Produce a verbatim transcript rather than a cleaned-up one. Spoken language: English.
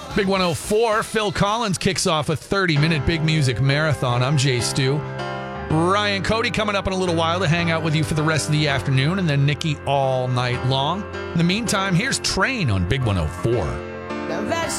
Big one oh four, Phil Collins kicks off a thirty-minute big music marathon. I'm Jay Stu. Ryan Cody coming up in a little while to hang out with you for the rest of the afternoon, and then Nikki all night long. In the meantime, here's Train on Big one oh four. Now that's